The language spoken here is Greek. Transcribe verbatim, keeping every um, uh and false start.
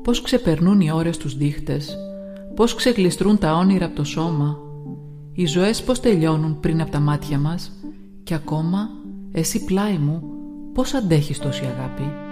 Πώς ξεπερνούν οι ώρες τους δείχτες, πώς ξεγλιστρούν τα όνειρα από το σώμα, οι ζωές πώς τελειώνουν πριν από τα μάτια μας, και ακόμα εσύ πλάι μου πώς αντέχεις τόση αγάπη.